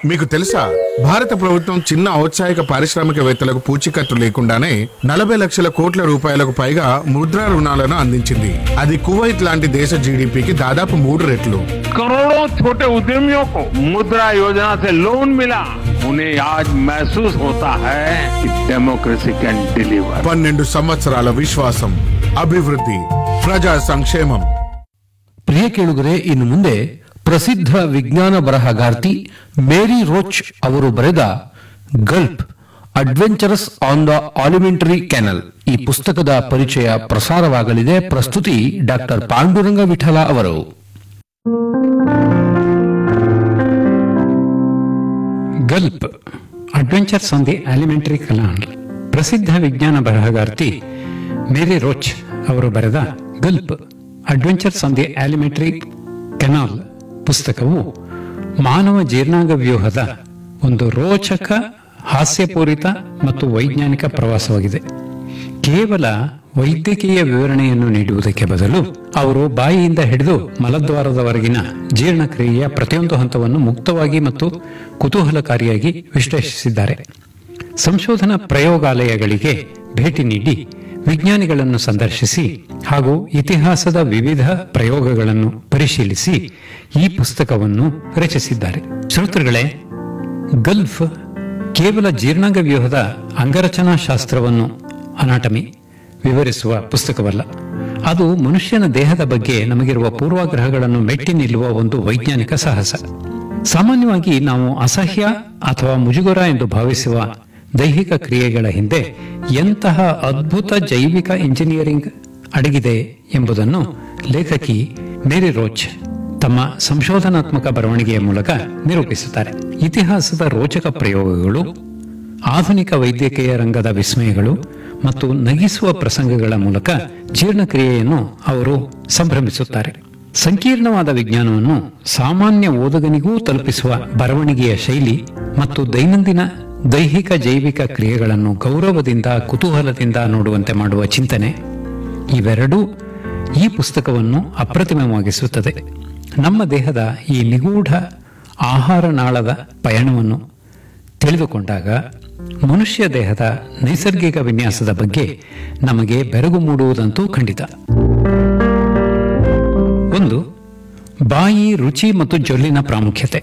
మీకు తెలుసా భారత ప్రభుత్వం చిన్న ఔత్సాహిక పారిశ్రామికవేత్తలకు పూచీకత్తు లేకుండానే 40 లక్షల కోట్ల రూపాయలకు పైగా ముద్రా రుణాలను అందించింది. అది కువైట్ లాంటి దేశ జీడీపీకి దాదాపు 3 రెట్లు. करोड़ों छोटे उद्यमियों को मुद्रा योजना से लोन मिला. उन्हें आज महसूस होता है कि डेमोक्रेसी कैन डिलीवर. 12 సంవత్సరాల విశ్వాసం, అభివృద్ధి, ప్రజా సంక్షేమం. ಪ್ರಿಯ ಕೇಳುಗರೆ, ಇನ್ನು ಮುಂದೆ ಪ್ರಸಿದ್ಧ ವಿಜ್ಞಾನ ಬರಹಗಾರ್ತಿ ಮೇರಿ ರೋಚ್ ಅವರು ಬರೆದ Gulf adventurous on the ಆಲಿಮೆಂಟರಿ kennel ಈ ಪುಸ್ತಕದ ಪರಿಚಯ ಪ್ರಸಾರವಾಗಲಿದೆ. ಪ್ರಸ್ತುತಿ ಡಾಕ್ಟರ್ ಪಾಂಡುರಂಗ ವಿಠಲ ಅವರು. Gulf adventures on the ಆಲಿಮೆಂಟರಿ canal ಪ್ರಸಿದ್ಧ ವಿಜ್ಞಾನ ಬರಹಗಾರ್ತಿ ಮೇರಿ ರೋಚ್ ಅವರು ಬರೆದ Gulf adventures on the ಆಲಿಮೆಂಟರಿ canal ಪುಸ್ತಕವು ಮಾನವ ಜೀರ್ಣಾಂಗ ವ್ಯೂಹದ ಒಂದು ರೋಚಕ, ಹಾಸ್ಯಪೂರಿತ ಮತ್ತು ವೈಜ್ಞಾನಿಕ ಪ್ರವಾಸವಾಗಿದೆ. ಕೇವಲ ವೈದ್ಯಕೀಯ ವಿವರಣೆಯನ್ನು ನೀಡುವುದಕ್ಕೆ ಬದಲು ಅವರು ಬಾಯಿಯಿಂದ ಹಿಡಿದು ಮಲದ್ವಾರದವರೆಗಿನ ಜೀರ್ಣಕ್ರಿಯೆಯ ಪ್ರತಿಯೊಂದು ಹಂತವನ್ನು ಮುಕ್ತವಾಗಿ ಮತ್ತು ಕುತೂಹಲಕಾರಿಯಾಗಿ ವಿಶ್ಲೇಷಿಸಿದ್ದಾರೆ. ಸಂಶೋಧನಾ ಪ್ರಯೋಗಾಲಯಗಳಿಗೆ ಭೇಟಿ ನೀಡಿ ವಿಜ್ಞಾನಿಗಳನ್ನು ಸಂದರ್ಶಿಸಿ ಹಾಗೂ ಇತಿಹಾಸದ ವಿವಿಧ ಪ್ರಯೋಗಗಳನ್ನು ಪರಿಶೀಲಿಸಿ ಈ ಪುಸ್ತಕವನ್ನು ರಚಿಸಿದ್ದಾರೆ. ಶ್ರೋತೃಗಳೇ, ಗಲ್ಫ್ ಕೇವಲ ಜೀರ್ಣಾಂಗ ವ್ಯೂಹದ ಅಂಗರಚನಾ ಶಾಸ್ತ್ರವನ್ನು ಅನಾಟಮಿ ವಿವರಿಸುವ ಪುಸ್ತಕವಲ್ಲ. ಅದು ಮನುಷ್ಯನ ದೇಹದ ಬಗ್ಗೆ ನಮಗಿರುವ ಪೂರ್ವಾಗ್ರಹಗಳನ್ನು ಮೆಟ್ಟಿ ನಿಲ್ಲುವ ಒಂದು ವೈಜ್ಞಾನಿಕ ಸಾಹಸ. ಸಾಮಾನ್ಯವಾಗಿ ನಾವು ಅಸಹ್ಯ ಅಥವಾ ಮುಜುಗರ ಎಂದು ಭಾವಿಸುವ ದೈಹಿಕ ಕ್ರಿಯೆಗಳ ಹಿಂದೆ ಎಂತಹ ಅದ್ಭುತ ಜೈವಿಕ ಇಂಜಿನಿಯರಿಂಗ್ ಅಡಗಿದೆ ಎಂಬುದನ್ನು ಲೇಖಕಿ ಮೇರಿ ರೋಚ್ ತಮ್ಮ ಸಂಶೋಧನಾತ್ಮಕ ಬರವಣಿಗೆಯ ಮೂಲಕ ನಿರೂಪಿಸುತ್ತಾರೆ. ಇತಿಹಾಸದ ರೋಚಕ ಪ್ರಯೋಗಗಳು, ಆಧುನಿಕ ವೈದ್ಯಕೀಯ ರಂಗದ ವಿಸ್ಮಯಗಳು ಮತ್ತು ನಗಿಸುವ ಪ್ರಸಂಗಗಳ ಮೂಲಕ ಜೀರ್ಣಕ್ರಿಯೆಯನ್ನು ಅವರು ಸಂಭ್ರಮಿಸುತ್ತಾರೆ. ಸಂಕೀರ್ಣವಾದ ವಿಜ್ಞಾನವನ್ನು ಸಾಮಾನ್ಯ ಓದುಗನಿಗೂ ತಲುಪಿಸುವ ಬರವಣಿಗೆಯ ಶೈಲಿ ಮತ್ತು ದೈನಂದಿನ ದೈಹಿಕ ಜೈವಿಕ ಕ್ರಿಯೆಗಳನ್ನು ಗೌರವದಿಂದ, ಕುತೂಹಲದಿಂದ ನೋಡುವಂತೆ ಮಾಡುವ ಚಿಂತನೆ, ಇವೆರಡೂ ಈ ಪುಸ್ತಕವನ್ನು ಅಪ್ರತಿಮವಾಗಿಸುತ್ತದೆ. ನಮ್ಮ ದೇಹದ ಈ ನಿಗೂಢ ಆಹಾರ ನಾಳದ ಪಯಣವನ್ನು ತಿಳಿದುಕೊಂಡಾಗ ಮನುಷ್ಯ ದೇಹದ ನೈಸರ್ಗಿಕ ವಿನ್ಯಾಸದ ಬಗ್ಗೆ ನಮಗೆ ಬೆರಗು ಮೂಡುವುದಂತೂ ಖಂಡಿತ. ಒಂದು, ಬಾಯಿ, ರುಚಿ ಮತ್ತು ಜೊಲ್ಲಿನ ಪ್ರಾಮುಖ್ಯತೆ.